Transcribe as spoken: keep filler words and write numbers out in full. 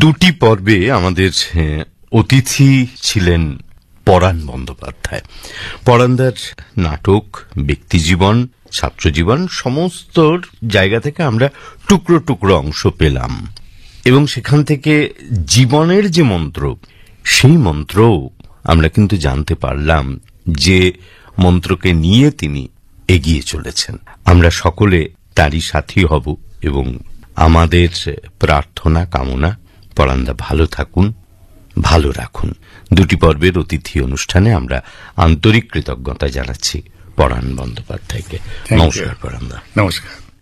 দুটি পর্বে আমাদের অতিথি ছিলেন পরাণ বন্দ্যোপাধ্যায়। পরাণদার নাটক, ব্যক্তিজীবন, ছাত্রজীবন সমস্ত জায়গা থেকে আমরা টুকরো টুকরো অংশ পেলাম এবং সেখান থেকে জীবনের যে মন্ত্র, সেই মন্ত্র আমরা কিন্তু জানতে পারলাম যে মন্ত্রকে নিয়ে তিনি এগিয়ে চলেছেন। আমরা সকলে তারই সাথী হব এবং আমাদের প্রার্থনা কামনা পরাণদা ভালো থাকুন, ভালো রাখুন। দুটি পর্বের অতিথি অনুষ্ঠানে আমরা আন্তরিক কৃতজ্ঞতা জানাচ্ছি পরাণ বন্দ্যোপাধ্যায়কে। নমস্কার পরাণদা। নমস্কার।